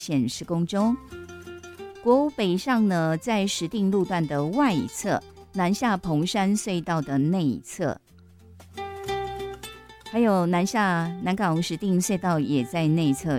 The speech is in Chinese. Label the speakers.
Speaker 1: 线施工中。国五北上呢，在石碇路段的外侧，南下彭山隧道的内侧，还有南下南港石碇隧道也在内侧，